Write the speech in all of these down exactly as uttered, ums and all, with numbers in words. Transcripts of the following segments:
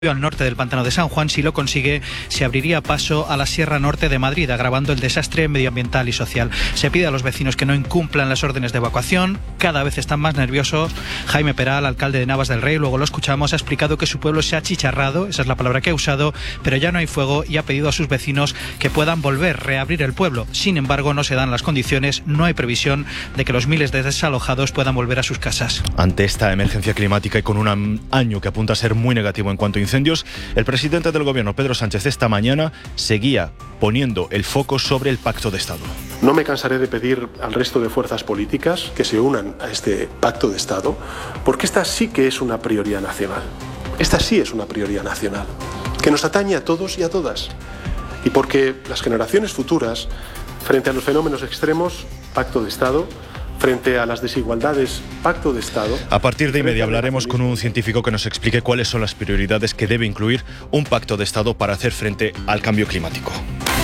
al norte del pantano de San Juan. Si lo consigue, se abriría paso a la Sierra Norte de Madrid, agravando el desastre medioambiental y social. Se pide a los vecinos que no incumplan las órdenes de evacuación. Cada vez están más nerviosos. Jaime Peral, alcalde de Navas del Rey, luego lo escuchamos, ha explicado que su pueblo se ha achicharrado, esa es la palabra que ha usado, pero ya no hay fuego, y ha pedido a sus vecinos que puedan volver, reabrir el pueblo. Sin embargo, no se dan las condiciones, no hay previsión de que los miles de desalojados puedan volver a sus casas. Ante esta emergencia climática y con un año que apunta a ser muy negativo en cuanto a incendios, el presidente del gobierno, Pedro Sánchez, esta mañana seguía poniendo el foco sobre el pacto de Estado. No me cansaré de pedir al resto de fuerzas políticas que se unan a este pacto de Estado, porque esta sí que es una prioridad nacional. Esta sí es una prioridad nacional, que nos atañe a todos y a todas. Y porque las generaciones futuras, frente a los fenómenos extremos, pacto de Estado. Frente a las desigualdades, pacto de Estado. A partir de y media hablaremos con un científico que nos explique cuáles son las prioridades que debe incluir un pacto de Estado para hacer frente al cambio climático.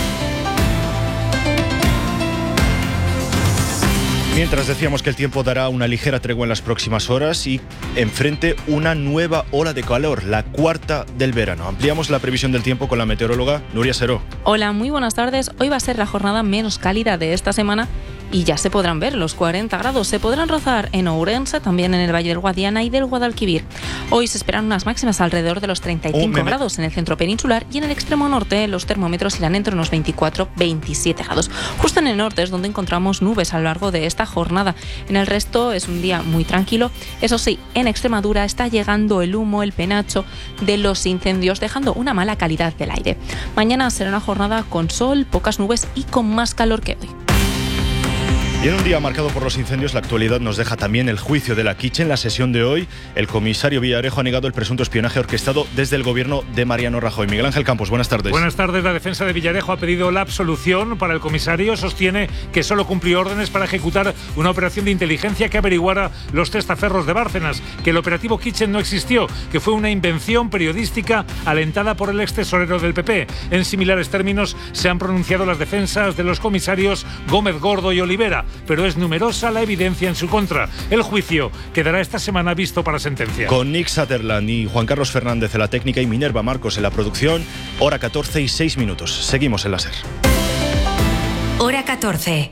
Mientras decíamos que el tiempo dará una ligera tregua en las próximas horas y enfrente una nueva ola de calor, la cuarta del verano. Ampliamos la previsión del tiempo con la meteoróloga Nuria Seró. Hola, muy buenas tardes. Hoy va a ser la jornada menos cálida de esta semana y ya se podrán ver los cuarenta grados. Se podrán rozar en Ourense, también en el Valle del Guadiana y del Guadalquivir. Hoy se esperan unas máximas alrededor de los treinta y cinco grados en el centro peninsular, y en el extremo norte los termómetros irán entre unos veinticuatro a veintisiete grados. Justo en el norte es donde encontramos nubes a lo largo de esta jornada. En el resto es un día muy tranquilo. Eso sí, en Extremadura está llegando el humo, el penacho de los incendios, dejando una mala calidad del aire. Mañana será una jornada con sol, pocas nubes y con más calor que hoy. Y en un día marcado por los incendios, la actualidad nos deja también el juicio de la Kitchen. En la sesión de hoy, el comisario Villarejo ha negado el presunto espionaje orquestado desde el gobierno de Mariano Rajoy. Miguel Ángel Campos, buenas tardes. Buenas tardes. La defensa de Villarejo ha pedido la absolución para el comisario. Sostiene que solo cumplió órdenes para ejecutar una operación de inteligencia que averiguara los testaferros de Bárcenas, que el operativo Kitchen no existió, que fue una invención periodística alentada por el ex tesorero del P P. En similares términos se han pronunciado las defensas de los comisarios Gómez Gordo y Olivera, pero es numerosa la evidencia en su contra. El juicio quedará esta semana visto para sentencia. Con Nick Sutherland y Juan Carlos Fernández en la técnica y Minerva Marcos en la producción, hora catorce y seis minutos. Seguimos en la SER. Hora catorce.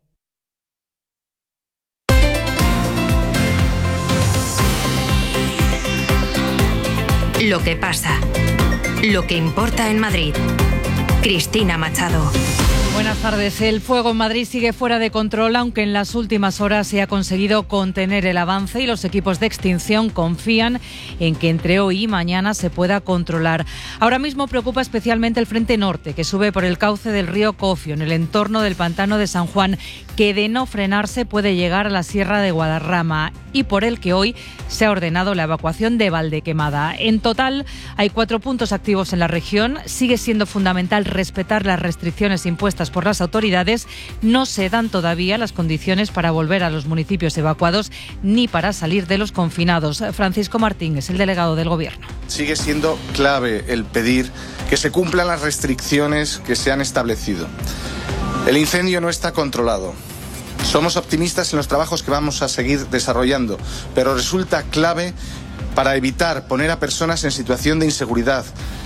Lo que pasa. Lo que importa en Madrid. Cristina Machado. Buenas tardes. El fuego en Madrid sigue fuera de control, aunque en las últimas horas se ha conseguido contener el avance y los equipos de extinción confían en que entre hoy y mañana se pueda controlar. Ahora mismo preocupa especialmente el frente norte, que sube por el cauce del río Cofio, en el entorno del pantano de San Juan, que de no frenarse puede llegar a la Sierra de Guadarrama, y por el que hoy se ha ordenado la evacuación de Valdequemada. En total hay cuatro puntos activos en la región. Sigue siendo fundamental respetar las restricciones impuestas por las autoridades. No se dan todavía las condiciones para volver a los municipios evacuados ni para salir de los confinados. Francisco Martín es el delegado del Gobierno. Sigue siendo clave el pedir que se cumplan las restricciones que se han establecido. El incendio no está controlado. Somos optimistas en los trabajos que vamos a seguir desarrollando, pero resulta clave para evitar poner a personas en situación de inseguridad,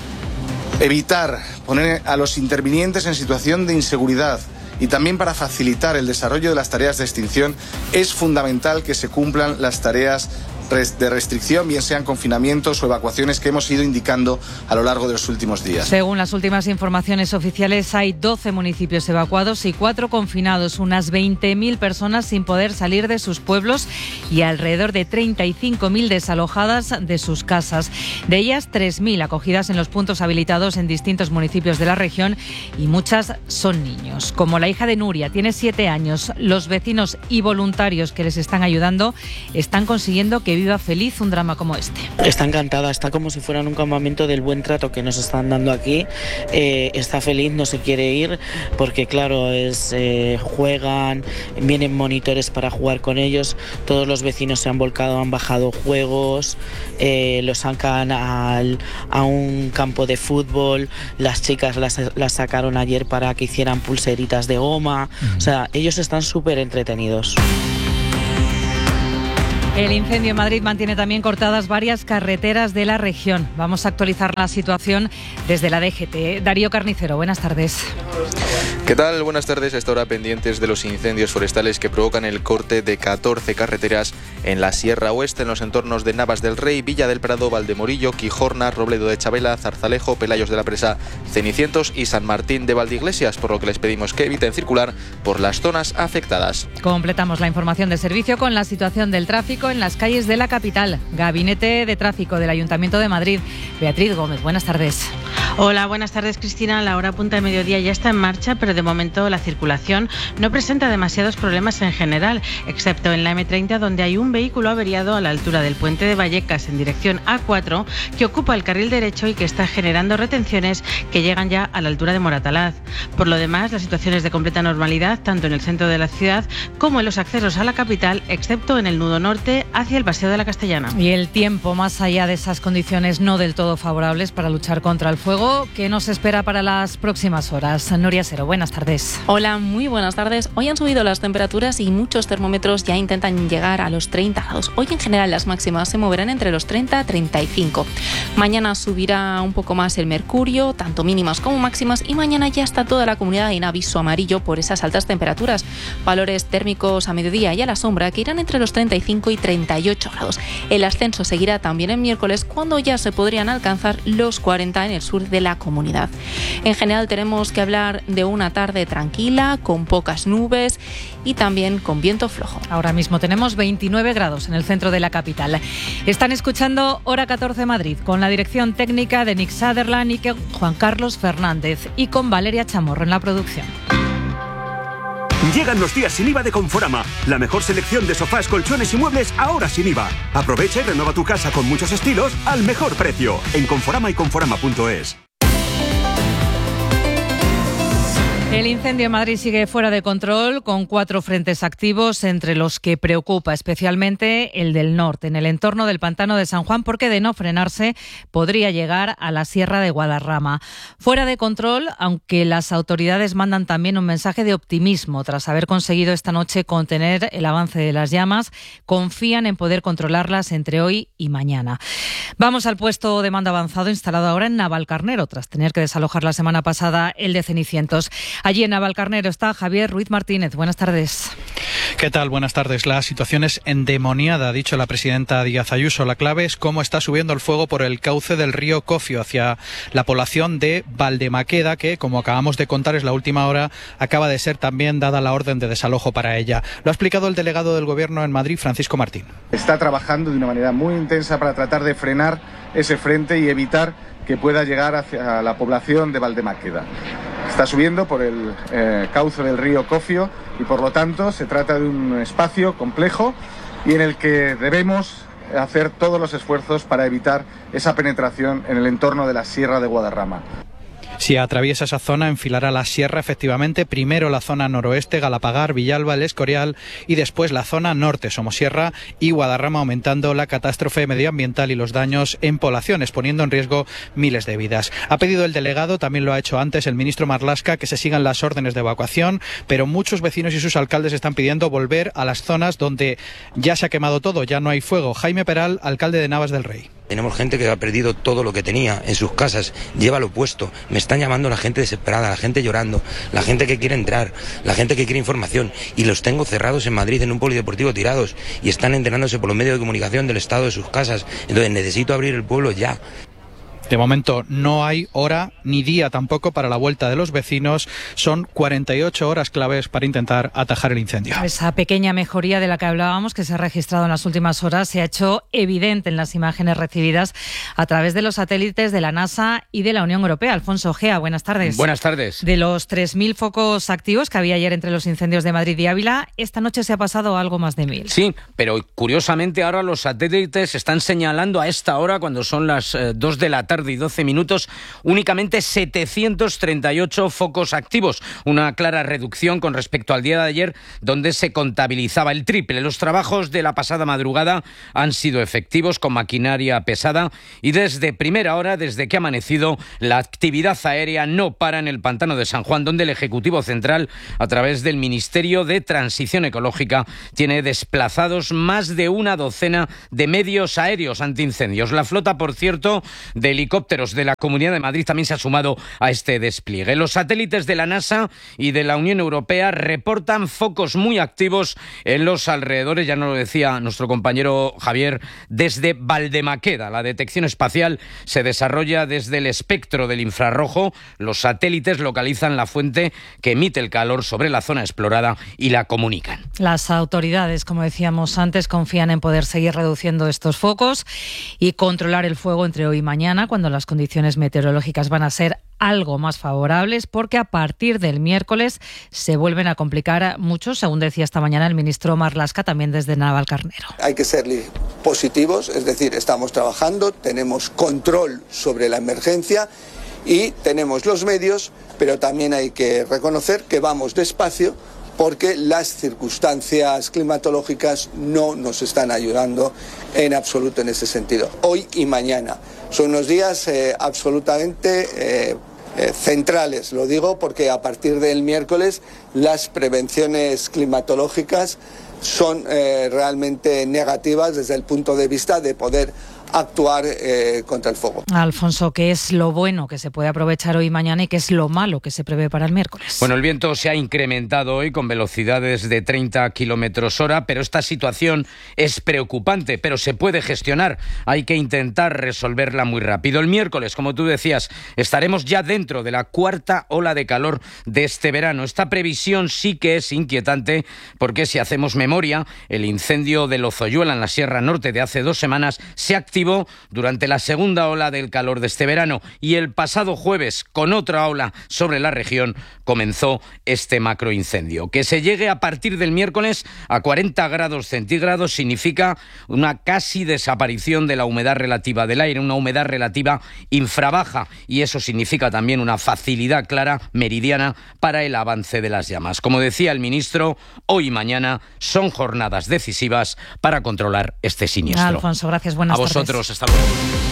evitar poner a los intervinientes en situación de inseguridad y también para facilitar el desarrollo de las tareas de extinción. Es fundamental que se cumplan las tareas de restricción, bien sean confinamientos o evacuaciones que hemos ido indicando a lo largo de los últimos días. Según las últimas informaciones oficiales, hay doce municipios evacuados y cuatro confinados, unas veinte mil personas sin poder salir de sus pueblos y alrededor de treinta y cinco mil desalojadas de sus casas. De ellas, tres mil acogidas en los puntos habilitados en distintos municipios de la región, y muchas son niños. Como la hija de Nuria, tiene siete años, los vecinos y voluntarios que les están ayudando están consiguiendo que viva feliz un drama como este. Está encantada, está como si fuera en un campamento del buen trato que nos están dando aquí. Eh, está feliz, no se quiere ir porque claro, es eh, juegan, vienen monitores para jugar con ellos, todos los vecinos se han volcado, han bajado juegos, eh, los sacan al, a un campo de fútbol, las chicas las, las sacaron ayer para que hicieran pulseritas de goma, mm. o sea, ellos están súper entretenidos. El incendio en Madrid mantiene también cortadas varias carreteras de la región. Vamos a actualizar la situación desde la D G T. Darío Carnicero, buenas tardes. ¿Qué tal? Buenas tardes. A esta hora pendientes de los incendios forestales que provocan el corte de catorce carreteras en la Sierra Oeste, en los entornos de Navas del Rey, Villa del Prado, Valdemorillo, Quijorna, Robledo de Chabela, Zarzalejo, Pelayos de la Presa, Cenicientos y San Martín de Valdeiglesias, por lo que les pedimos que eviten circular por las zonas afectadas. Completamos la información de servicio con la situación del tráfico en las calles de la capital. Gabinete de Tráfico del Ayuntamiento de Madrid. Beatriz Gómez, buenas tardes. Hola, buenas tardes, Cristina. La hora punta de mediodía ya está en marcha, pero de momento la circulación no presenta demasiados problemas en general, excepto en la eme treinta, donde hay un vehículo averiado a la altura del puente de Vallecas en dirección A cuatro, que ocupa el carril derecho y que está generando retenciones que llegan ya a la altura de Moratalaz. Por lo demás, la situación es de completa normalidad, tanto en el centro de la ciudad como en los accesos a la capital, excepto en el nudo norte hacia el Paseo de la Castellana. Y el tiempo, más allá de esas condiciones no del todo favorables para luchar contra el fuego, ¿qué nos espera para las próximas horas? Nuria Sero, buenas tardes. Hola, muy buenas tardes. Hoy han subido las temperaturas y muchos termómetros ya intentan llegar a los treinta grados. Hoy en general las máximas se moverán entre los treinta y treinta y cinco. Mañana subirá un poco más el mercurio, tanto mínimas como máximas, y mañana ya está toda la comunidad en aviso amarillo por esas altas temperaturas. Valores térmicos a mediodía y a la sombra que irán entre los treinta y cinco y treinta y ocho grados. El ascenso seguirá también el miércoles, cuando ya se podrían alcanzar los cuarenta en el sur de la comunidad. En general tenemos que hablar de una tarde tranquila, con pocas nubes y también con viento flojo. Ahora mismo tenemos veintinueve grados en el centro de la capital. Están escuchando Hora catorce Madrid, con la dirección técnica de Nick Sutherland y Juan Carlos Fernández, y con Valeria Chamorro en la producción. Llegan los días sin I V A de Conforama. La mejor selección de sofás, colchones y muebles ahora sin I V A. Aprovecha y renueva tu casa con muchos estilos al mejor precio. En Conforama y conforama punto es. El incendio en Madrid sigue fuera de control, con cuatro frentes activos, entre los que preocupa especialmente el del norte, en el entorno del pantano de San Juan, porque de no frenarse podría llegar a la Sierra de Guadarrama. Fuera de control, aunque las autoridades mandan también un mensaje de optimismo. Tras haber conseguido esta noche contener el avance de las llamas, confían en poder controlarlas entre hoy y mañana. Vamos al puesto de mando avanzado instalado ahora en Navalcarnero, tras tener que desalojar la semana pasada el de Cenicientos. Allí en Navalcarnero está Javier Ruiz Martínez. Buenas tardes. ¿Qué tal? Buenas tardes. La situación es endemoniada, ha dicho la presidenta Díaz Ayuso. La clave es cómo está subiendo el fuego por el cauce del río Cofio hacia la población de Valdemaqueda, que, como acabamos de contar, es la última hora, acaba de ser también dada la orden de desalojo para ella. Lo ha explicado el delegado del Gobierno en Madrid, Francisco Martín. Está trabajando de una manera muy intensa para tratar de frenar ese frente y evitar que pueda llegar hacia la población de Valdemaqueda. Está subiendo por el eh, cauce del río Cofio y, por lo tanto, se trata de un espacio complejo y en el que debemos hacer todos los esfuerzos para evitar esa penetración en el entorno de la Sierra de Guadarrama. Si atraviesa esa zona, enfilará la sierra, efectivamente, primero la zona noroeste, Galapagar, Villalba, El Escorial, y después la zona norte, Somosierra y Guadarrama, aumentando la catástrofe medioambiental y los daños en poblaciones, poniendo en riesgo miles de vidas. Ha pedido el delegado, también lo ha hecho antes el ministro Marlaska, que se sigan las órdenes de evacuación, pero muchos vecinos y sus alcaldes están pidiendo volver a las zonas donde ya se ha quemado todo, ya no hay fuego. Jaime Peral, alcalde de Navas del Rey. Tenemos gente que ha perdido todo lo que tenía en sus casas, lleva lo puesto. Me están llamando la gente desesperada, la gente llorando, la gente que quiere entrar, la gente que quiere información. Y los tengo cerrados en Madrid en un polideportivo tirados y están enterándose por los medios de comunicación del estado de sus casas. Entonces necesito abrir el pueblo ya. De momento no hay hora ni día tampoco para la vuelta de los vecinos. Son cuarenta y ocho horas claves para intentar atajar el incendio. Esa pequeña mejoría de la que hablábamos, que se ha registrado en las últimas horas, se ha hecho evidente en las imágenes recibidas a través de los satélites de la NASA y de la Unión Europea. Alfonso Gea, buenas tardes. Buenas tardes. De los tres mil focos activos que había ayer entre los incendios de Madrid y Ávila, esta noche se ha pasado a algo más de mil. Sí, pero curiosamente ahora los satélites están señalando a esta hora, cuando son las eh, dos de la tarde, tarde y doce minutos, únicamente setecientos treinta y ocho focos activos, una clara reducción con respecto al día de ayer, donde se contabilizaba el triple. Los trabajos de la pasada madrugada han sido efectivos con maquinaria pesada y desde primera hora, desde que ha amanecido, la actividad aérea no para en el pantano de San Juan, donde el Ejecutivo Central, a través del Ministerio de Transición Ecológica, tiene desplazados más de una docena de medios aéreos antiincendios. La flota, por cierto, de helicópteros de la Comunidad de Madrid también se ha sumado a este despliegue. Los satélites de la NASA y de la Unión Europea reportan focos muy activos en los alrededores, ya nos lo decía nuestro compañero Javier, desde Valdemaqueda. La detección espacial se desarrolla desde el espectro del infrarrojo. Los satélites localizan la fuente que emite el calor sobre la zona explorada y la comunican. Las autoridades, como decíamos antes, confían en poder seguir reduciendo estos focos y controlar el fuego entre hoy y mañana, cuando las condiciones meteorológicas van a ser algo más favorables, porque a partir del miércoles se vuelven a complicar mucho, según decía esta mañana el ministro Marlaska, también desde Navalcarnero. Hay que ser positivos, es decir, estamos trabajando, tenemos control sobre la emergencia y tenemos los medios, pero también hay que reconocer que vamos despacio porque las circunstancias climatológicas no nos están ayudando en absoluto en ese sentido. Hoy y mañana son unos días eh, absolutamente eh, eh, centrales, lo digo porque a partir del miércoles las prevenciones climatológicas son eh, realmente negativas desde el punto de vista de poder actuar eh, contra el fuego. Alfonso, ¿qué es lo bueno que se puede aprovechar hoy y mañana y qué es lo malo que se prevé para el miércoles? Bueno, el viento se ha incrementado hoy con velocidades de treinta kilómetros hora, pero esta situación es preocupante, pero se puede gestionar. Hay que intentar resolverla muy rápido. El miércoles, como tú decías, estaremos ya dentro de la cuarta ola de calor de este verano. Esta previsión sí que es inquietante porque, si hacemos memoria, el incendio de Lozoyuela en la Sierra Norte de hace dos semanas se activó durante la segunda ola del calor de este verano y el pasado jueves, con otra ola sobre la región, comenzó este macroincendio. Que se llegue a partir del miércoles a cuarenta grados centígrados significa una casi desaparición de la humedad relativa del aire, una humedad relativa infrabaja, y eso significa también una facilidad clara meridiana para el avance de las llamas. Como decía el ministro, hoy y mañana son jornadas decisivas para controlar este siniestro. Alfonso, gracias. Buenas tardes. A vosotros. Hasta luego.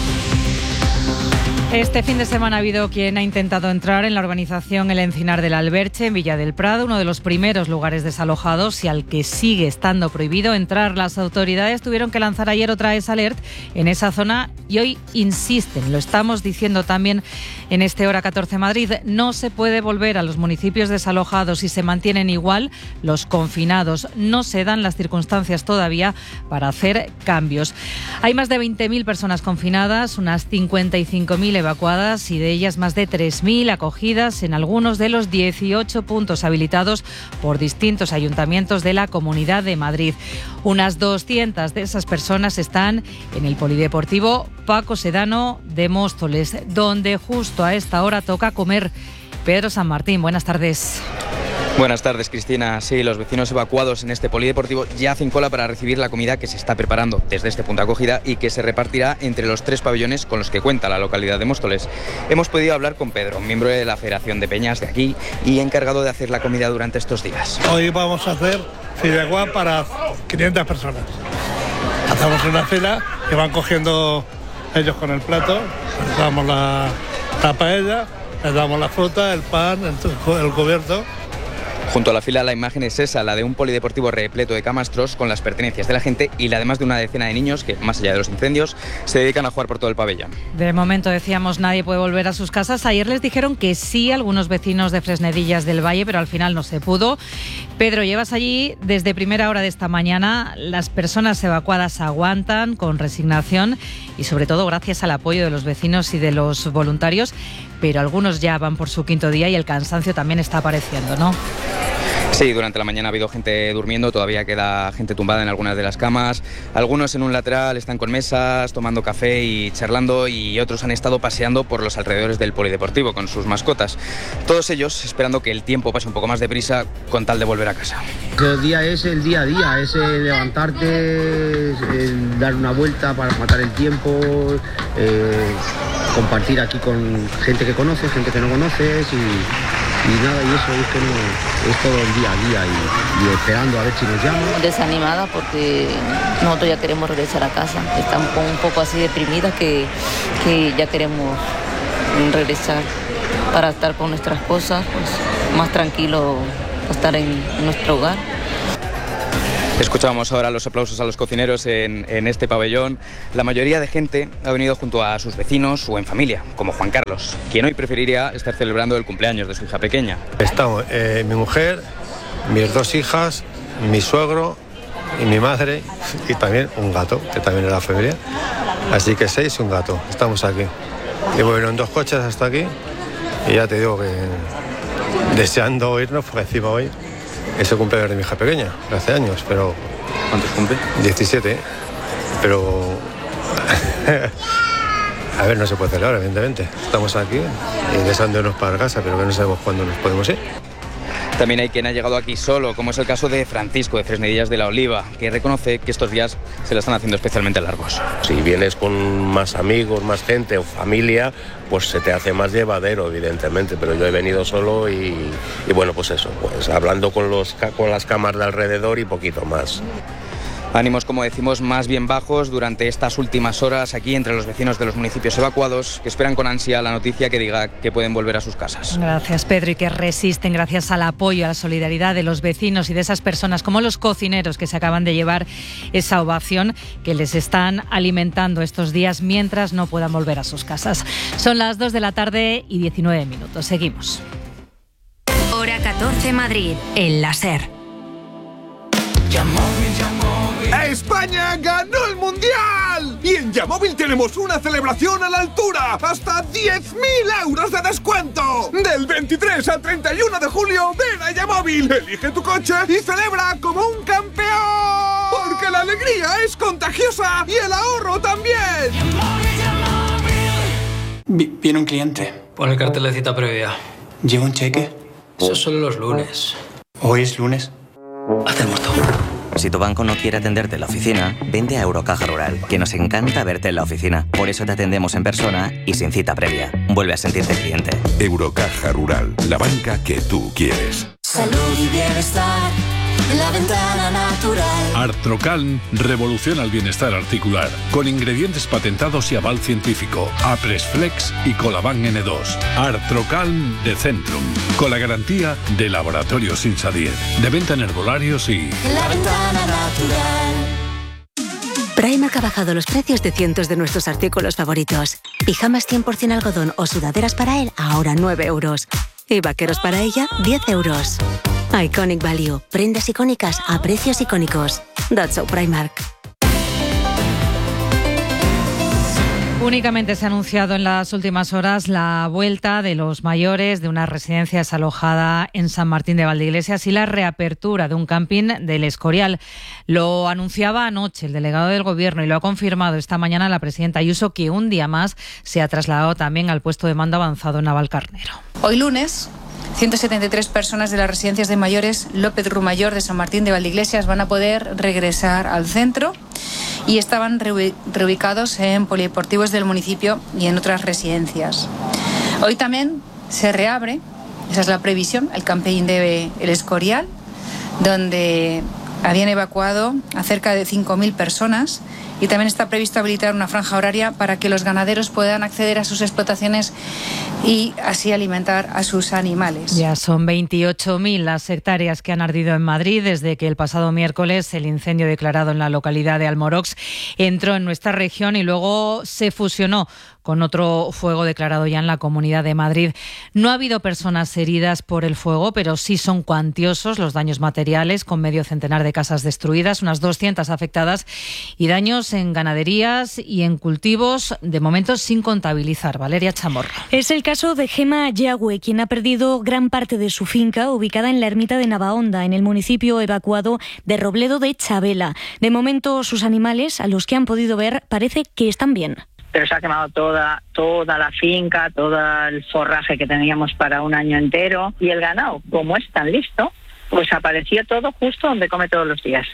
Este fin de semana ha habido quien ha intentado entrar en la urbanización El Encinar del Alberche, en Villa del Prado, uno de los primeros lugares desalojados y al que sigue estando prohibido entrar. Las autoridades tuvieron que lanzar ayer otra S Alert en esa zona y hoy insisten, lo estamos diciendo también en este Hora catorce Madrid, no se puede volver a los municipios desalojados y se mantienen igual los confinados. No se dan las circunstancias todavía para hacer cambios. Hay más de veinte mil personas confinadas, unas cincuenta y cinco mil evacuadas y de ellas más de tres mil acogidas en algunos de los dieciocho puntos habilitados por distintos ayuntamientos de la Comunidad de Madrid. Unas doscientas de esas personas están en el Polideportivo Paco Sedano de Móstoles, donde justo a esta hora toca comer. Pedro San Martín, buenas tardes. Buenas tardes, Cristina. Sí, los vecinos evacuados en este polideportivo ya hacen cola para recibir la comida que se está preparando desde este punto de acogida y que se repartirá entre los tres pabellones con los que cuenta la localidad de Móstoles. Hemos podido hablar con Pedro, miembro de la Federación de Peñas de aquí y encargado de hacer la comida durante estos días. Hoy vamos a hacer fideuá para quinientas personas. Hacemos una fila que van cogiendo ellos con el plato, les damos la, la paella, les damos la fruta, el pan, el, el cubierto. Junto a la fila, la imagen es esa, la de un polideportivo repleto de camastros con las pertenencias de la gente y la además de una decena de niños que, más allá de los incendios, se dedican a jugar por todo el pabellón. De momento, decíamos, nadie puede volver a sus casas. Ayer les dijeron que sí algunos vecinos de Fresnedillas del Valle, pero al final no se pudo. Pedro, llevas allí desde primera hora de esta mañana. Las personas evacuadas aguantan con resignación y sobre todo gracias al apoyo de los vecinos y de los voluntarios, pero algunos ya van por su quinto día y el cansancio también está apareciendo, ¿no? Sí, durante la mañana ha habido gente durmiendo, todavía queda gente tumbada en algunas de las camas. Algunos en un lateral están con mesas, tomando café y charlando, y otros han estado paseando por los alrededores del polideportivo con sus mascotas. Todos ellos esperando que el tiempo pase un poco más deprisa con tal de volver a casa. El día es el día a día, es el levantarte, el dar una vuelta para matar el tiempo, eh, compartir aquí con gente que conoces, gente que no conoces y... Y nada, y eso es, que no, es todo el día a día y, y esperando a ver si nos llaman. Desanimada porque nosotros ya queremos regresar a casa. Estamos un poco así deprimidas que, que ya queremos regresar para estar con nuestras cosas, pues, más tranquilo, estar en, en nuestro hogar. Escuchábamos ahora los aplausos a los cocineros en, en este pabellón. La mayoría de gente ha venido junto a sus vecinos o en familia, como Juan Carlos, quien hoy preferiría estar celebrando el cumpleaños de su hija pequeña. Estamos eh, mi mujer, mis dos hijas, mi suegro y mi madre, y también un gato, que también es la familia. Así que seis y un gato. Estamos aquí. Y bueno, en dos coches hasta aquí. Y ya te digo que deseando irnos, porque encima hoy es el cumpleaños de mi hija pequeña, de hace años, pero... ¿Cuántos cumple? diecisiete, pero... A ver, no se puede celebrar, evidentemente. Estamos aquí y deseándonos para casa, pero que no sabemos cuándo nos podemos ir. También hay quien ha llegado aquí solo, como es el caso de Francisco, de Fresnedillas de la Oliva, que reconoce que estos días se la están haciendo especialmente largos. Si vienes con más amigos, más gente o familia, pues se te hace más llevadero, evidentemente, pero yo he venido solo y, y bueno, pues eso, pues hablando con, los, con las camas de alrededor y poquito más. Ánimos, como decimos, más bien bajos durante estas últimas horas aquí entre los vecinos de los municipios evacuados, que esperan con ansia la noticia que diga que pueden volver a sus casas. Gracias, Pedro, y que resisten gracias al apoyo, a la solidaridad de los vecinos y de esas personas como los cocineros que se acaban de llevar esa ovación que les están alimentando estos días mientras no puedan volver a sus casas. Son las dos de la tarde y diecinueve minutos. Seguimos. Hora catorce Madrid, el láser. ¡España ganó el Mundial! Y en Yamóvil tenemos una celebración a la altura. ¡Hasta diez mil euros de descuento! Del veintitrés al treinta y uno de julio, ven a Yamóvil, elige tu coche y celebra como un campeón. Porque la alegría es contagiosa y el ahorro también. Viene un cliente. Pon el cartel de cita previa. ¿Lleva un cheque? Eso es solo los lunes. ¿Hoy es lunes? Haz el muerto. Si tu banco no quiere atenderte en la oficina, vente a Eurocaja Rural, que nos encanta verte en la oficina. Por eso te atendemos en persona y sin cita previa. Vuelve a sentirte cliente. Eurocaja Rural, la banca que tú quieres. Salud y bienestar en la ventana natural. Artrocalm revoluciona el bienestar articular con ingredientes patentados y aval científico. Apresflex y Colaban ene dos. Artrocalm de Centrum, con la garantía de Laboratorios Insadier, de venta en herbolarios y... En la ventana natural. Primark ha bajado los precios de cientos de nuestros artículos favoritos. Pijamas cien por cien algodón o sudaderas para él, ahora nueve euros. Y vaqueros para ella, diez euros. Iconic Value. Prendas icónicas a precios icónicos. That's so Primark. Únicamente se ha anunciado en las últimas horas la vuelta de los mayores de una residencia desalojada en San Martín de Valdeiglesias y la reapertura de un camping del Escorial. Lo anunciaba anoche el delegado del Gobierno y lo ha confirmado esta mañana la presidenta Ayuso, que un día más se ha trasladado también al puesto de mando avanzado en Navalcarnero. Hoy lunes, ciento setenta y tres personas de las residencias de mayores López Rumayor de San Martín de Valdeiglesias van a poder regresar al centro y estaban reubicados en polideportivos del municipio y en otras residencias. Hoy también se reabre, esa es la previsión, el camping de El Escorial, donde habían evacuado a cerca de cinco mil personas, y también está previsto habilitar una franja horaria para que los ganaderos puedan acceder a sus explotaciones y así alimentar a sus animales. Ya son veintiocho mil las hectáreas que han ardido en Madrid desde que el pasado miércoles el incendio declarado en la localidad de Almorox entró en nuestra región y luego se fusionó con otro fuego declarado ya en la Comunidad de Madrid. No ha habido personas heridas por el fuego, pero sí son cuantiosos los daños materiales, con medio centenar de casas destruidas, unas doscientas afectadas y daños en ganaderías y en cultivos, de momento sin contabilizar. Valeria Chamorro. Es el caso de Gema Yagüe, quien ha perdido gran parte de su finca ubicada en la ermita de Navahonda, en el municipio evacuado de Robledo de Chavela. De momento, sus animales, a los que han podido ver, parece que están bien. Pero se ha quemado toda, toda la finca, todo el forraje que teníamos para un año entero. Y el ganado, como es tan listo, pues apareció todo justo donde come todos los días.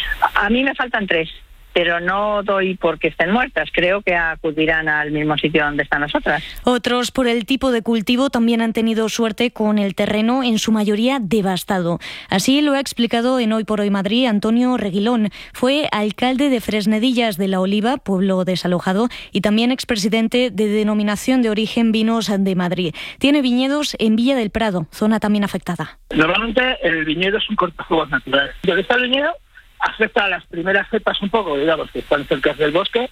A mí me faltan tres, pero no doy porque estén muertas. Creo que acudirán al mismo sitio donde están las otras. Otros, por el tipo de cultivo, también han tenido suerte con el terreno en su mayoría devastado. Así lo ha explicado en Hoy por Hoy Madrid Antonio Reguilón. Fue alcalde de Fresnedillas de la Oliva, pueblo desalojado, y también expresidente de Denominación de Origen Vinos de Madrid. Tiene viñedos en Villa del Prado, zona también afectada. Normalmente el viñedo es un cortafuegos natural. Donde está el viñedo afecta a las primeras cepas un poco, digamos, que están cerca del bosque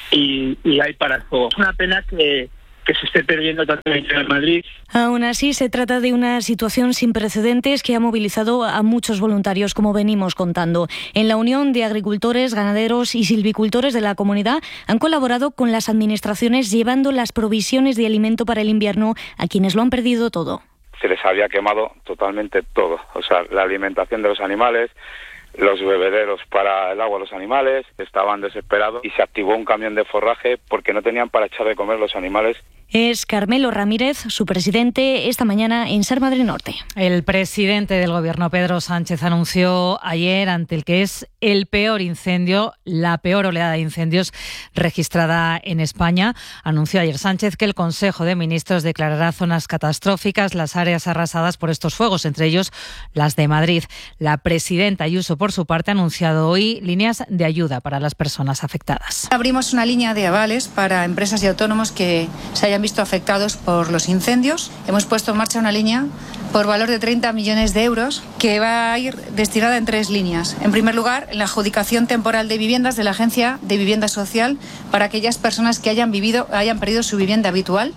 y, y hay para el fuego. Es una pena que, que se esté perdiendo tanto en Madrid. Aún así, se trata de una situación sin precedentes que ha movilizado a muchos voluntarios, como venimos contando. En la Unión de Agricultores, Ganaderos y Silvicultores de la comunidad han colaborado con las administraciones llevando las provisiones de alimento para el invierno a quienes lo han perdido todo. Se les había quemado totalmente todo, o sea, la alimentación de los animales, los bebederos para el agua a los animales, estaban desesperados y se activó un camión de forraje porque no tenían para echar de comer los animales. Es Carmelo Ramírez, su presidente, esta mañana en Ser Madrid Norte. El presidente del Gobierno, Pedro Sánchez, anunció ayer ante el que es el peor incendio, la peor oleada de incendios registrada en España. Anunció ayer Sánchez que el Consejo de Ministros declarará zonas catastróficas las áreas arrasadas por estos fuegos, entre ellos las de Madrid. La presidenta Ayuso, por su parte, ha anunciado hoy líneas de ayuda para las personas afectadas. Abrimos una línea de avales para empresas y autónomos que se hayan visto afectados por los incendios. Hemos puesto en marcha una línea por valor de treinta millones de euros que va a ir destinada en tres líneas. En primer lugar, en la adjudicación temporal de viviendas de la Agencia de Vivienda Social para aquellas personas que hayan vivido, hayan perdido su vivienda habitual.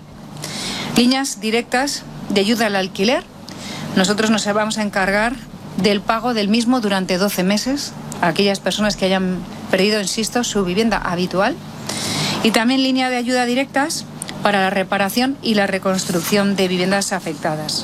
Líneas directas de ayuda al alquiler. Nosotros nos vamos a encargar del pago del mismo durante doce meses a aquellas personas que hayan perdido, insisto, su vivienda habitual. Y también línea de ayuda directas para la reparación y la reconstrucción de viviendas afectadas.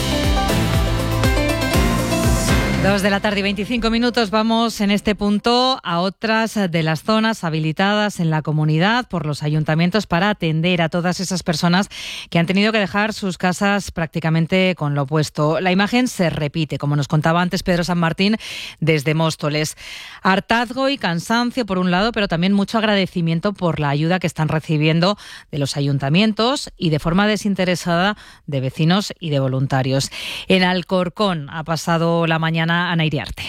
Dos de la tarde y veinticinco minutos. Vamos en este punto a otras de las zonas habilitadas en la comunidad por los ayuntamientos para atender a todas esas personas que han tenido que dejar sus casas prácticamente con lo opuesto. La imagen se repite, como nos contaba antes Pedro San Martín desde Móstoles. Hartazgo y cansancio por un lado, pero también mucho agradecimiento por la ayuda que están recibiendo de los ayuntamientos y de forma desinteresada de vecinos y de voluntarios. En Alcorcón ha pasado la mañana Ana Iriarte.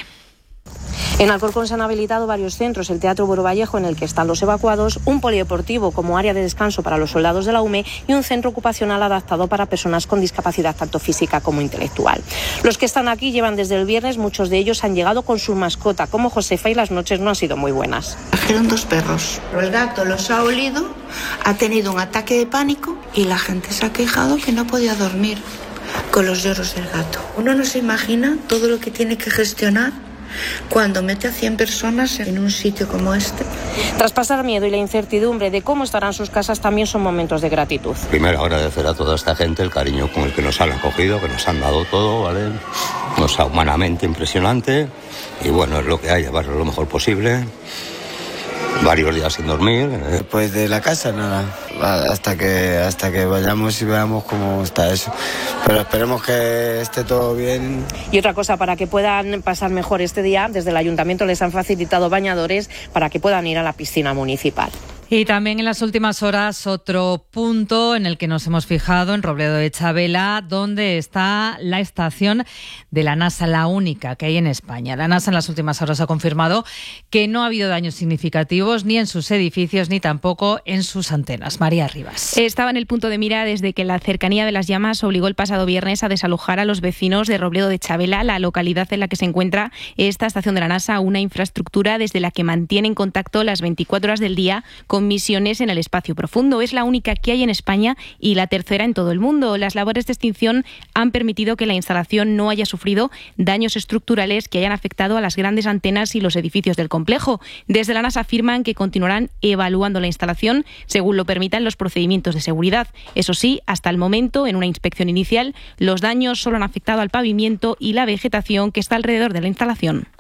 En Alcorcón se han habilitado varios centros, el Teatro Buero Vallejo, en el que están los evacuados, un polideportivo como área de descanso para los soldados de la U M E y un centro ocupacional adaptado para personas con discapacidad tanto física como intelectual. Los que están aquí llevan desde el viernes, muchos de ellos han llegado con su mascota, como Josefa, y las noches no han sido muy buenas. Trajeron dos perros, el gato los ha olido, ha tenido un ataque de pánico y la gente se ha quejado que no podía dormir con los lloros del gato. Uno no se imagina todo lo que tiene que gestionar cuando mete a cien personas en un sitio como este. Tras pasar miedo y la incertidumbre de cómo estarán sus casas, también son momentos de gratitud. Primero agradecer a toda esta gente el cariño con el que nos han acogido, que nos han dado todo, ¿vale? Nos ha humanamente impresionante y bueno, es lo que hay, llevarlo lo mejor posible. Varios días sin dormir. Pues de la casa nada, hasta que hasta que vayamos y veamos cómo está eso. Pero esperemos que esté todo bien. Y otra cosa, para que puedan pasar mejor este día, desde el ayuntamiento les han facilitado bañadores para que puedan ir a la piscina municipal. Y también en las últimas horas otro punto en el que nos hemos fijado, en Robledo de Chavela, donde está la estación de la NASA, la única que hay en España. La NASA en las últimas horas ha confirmado que no ha habido daños significativos ni en sus edificios ni tampoco en sus antenas. María Rivas. Estaba en el punto de mira desde que la cercanía de las llamas obligó el pasado viernes a desalojar a los vecinos de Robledo de Chavela, la localidad en la que se encuentra esta estación de la NASA, una infraestructura desde la que mantienen contacto las veinticuatro horas del día con con misiones en el espacio profundo. Es la única que hay en España y la tercera en todo el mundo. Las labores de extinción han permitido que la instalación no haya sufrido daños estructurales que hayan afectado a las grandes antenas y los edificios del complejo. Desde la NASA afirman que continuarán evaluando la instalación según lo permitan los procedimientos de seguridad. Eso sí, hasta el momento, en una inspección inicial, los daños solo han afectado al pavimento y la vegetación que está alrededor de la instalación.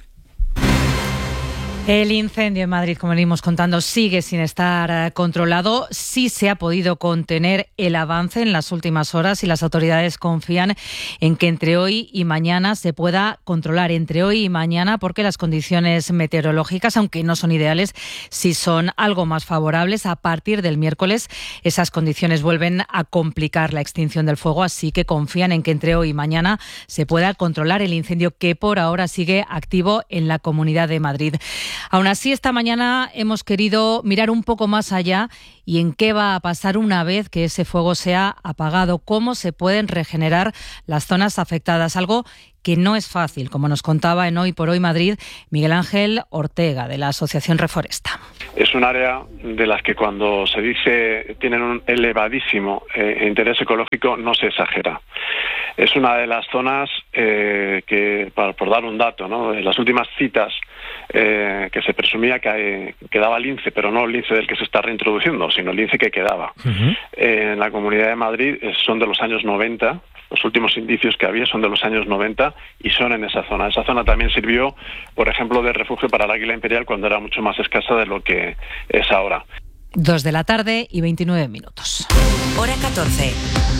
El incendio en Madrid, como venimos contando, sigue sin estar controlado. Sí se ha podido contener el avance en las últimas horas y las autoridades confían en que entre hoy y mañana se pueda controlar. Entre hoy y mañana, porque las condiciones meteorológicas, aunque no son ideales, sí son algo más favorables. A partir del miércoles, esas condiciones vuelven a complicar la extinción del fuego, así que confían en que entre hoy y mañana se pueda controlar el incendio que por ahora sigue activo en la Comunidad de Madrid. Aún así, esta mañana hemos querido mirar un poco más allá y en qué va a pasar una vez que ese fuego sea apagado, cómo se pueden regenerar las zonas afectadas, algo que no es fácil, como nos contaba en Hoy por Hoy Madrid Miguel Ángel Ortega, de la Asociación Reforesta. Es un área de las que cuando se dice tienen un elevadísimo eh, interés ecológico no se exagera. Es una de las zonas eh, que, por, por dar un dato, ¿no? En las últimas citas eh, que se presumía que, que daba lince, pero no el lince del que se está reintroduciendo, sino el lince que quedaba. Uh-huh. Eh, en la Comunidad de Madrid eh, son de los años noventa, los últimos indicios que había son de los años noventa y son en esa zona. Esa zona también sirvió, por ejemplo, de refugio para el águila imperial cuando era mucho más escasa de lo que es ahora. Dos de la tarde y veintinueve minutos. Hora catorce.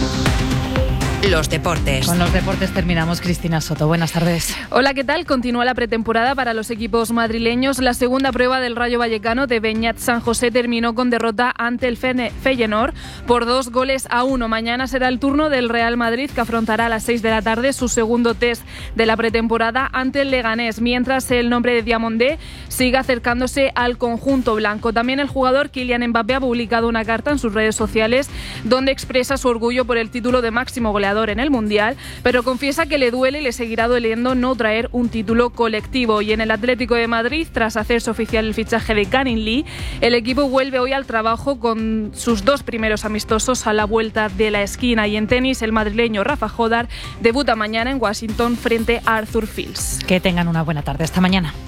Los deportes. Con los deportes terminamos. Cristina Soto, buenas tardes. Hola, ¿qué tal? Continúa la pretemporada para los equipos madrileños. La segunda prueba del Rayo Vallecano de Beñat San José terminó con derrota ante el Feyenoord por dos goles a uno. Mañana será el turno del Real Madrid, que afrontará a las seis de la tarde su segundo test de la pretemporada ante el Leganés, mientras el nombre de Diamondé sigue acercándose al conjunto blanco. También el jugador Kylian Mbappé ha publicado una carta en sus redes sociales donde expresa su orgullo por el título de máximo goleador en el Mundial, pero confiesa que le duele y le seguirá doliendo no traer un título colectivo. Y en el Atlético de Madrid, tras hacerse oficial el fichaje de Canning Lee, el equipo vuelve hoy al trabajo con sus dos primeros amistosos a la vuelta de la esquina. Y en tenis, el madrileño Rafa Jodar debuta mañana en Washington frente a Arthur Fields. Que tengan una buena tarde. Hasta mañana.